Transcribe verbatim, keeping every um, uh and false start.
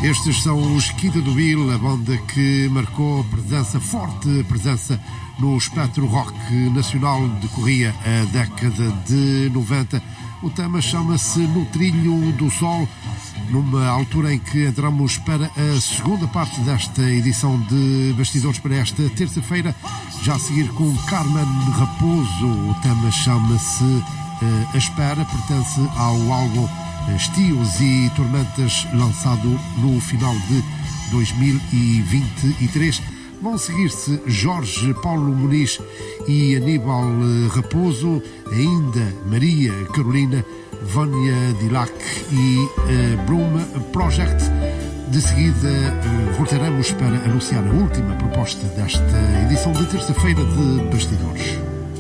Estes são os Quinta do Bill, a banda que marcou presença, forte presença no espectro rock nacional, decorria a década de noventa. O tema chama-se No Trilho do Sol, numa altura em que entramos para a segunda parte desta edição de Bastidores para esta terça-feira, já a seguir com Carmen Raposo. O tema chama-se uh, A Espera, pertence ao álbum Estios e Tormentas, lançado no final de dois mil e vinte e três. Vão seguir-se Jorge Paulo Muniz e Aníbal Raposo, ainda Maria Carolina, Vânia Dilac e uh, Broom Project. De seguida uh, voltaremos para anunciar a última proposta desta edição de terça-feira de Bastidores.